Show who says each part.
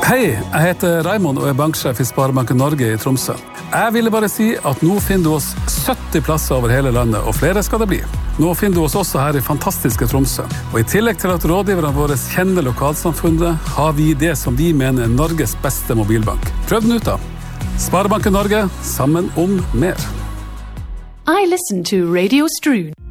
Speaker 1: Hei, jeg heter Raimond og banksjef I Sparebanken Norge I Tromsø. Jeg ville bare si at nå finner du oss 70 plasser over hele landet, og flere skal det bli. Nå finner du oss også her I fantastiske Tromsø. Og I tillegg til at rådgiverne våre kjenner lokalsamfunnet, har vi det som vi mener Norges beste mobilbank. Prøv den ut da. Sparebanken Norge, sammen om mer.
Speaker 2: I listen to Radio Strud.